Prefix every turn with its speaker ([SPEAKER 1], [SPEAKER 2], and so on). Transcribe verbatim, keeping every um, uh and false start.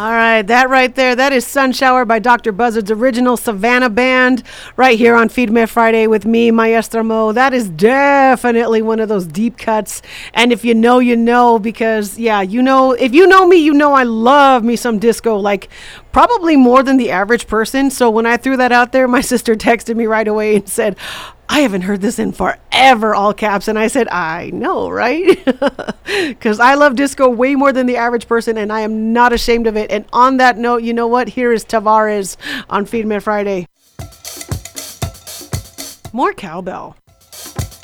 [SPEAKER 1] All right, that right there, that is Sun Shower by Doctor Buzzard's original Savannah Band right here on Feed Me Friday with me, Maestra Mo. That is definitely one of those deep cuts. And if you know, you know, because, yeah, you know, if you know me, you know I love me some disco, like probably more than the average person. So when I threw that out there, my sister texted me right away and said, I haven't heard this in forever, all caps. And I said, I know, right? Because I love disco way more than the average person, and I am not ashamed of it. And on that note, you know what? Here is Tavares on Feed Me Friday. More cowbell.